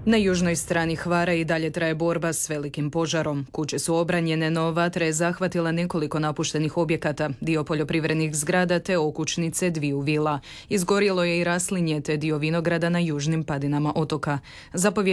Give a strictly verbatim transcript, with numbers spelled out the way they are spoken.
Na južnoj strani Hvara i dalje traje borba s velikim požarom. Kuće su obranjene, no vatra je zahvatila nekoliko napuštenih objekata, dio poljoprivrednih zgrada te okućnice dviju vila. Izgorjelo je i raslinje te dio vinograda na južnim padinama otoka. Zapovjednik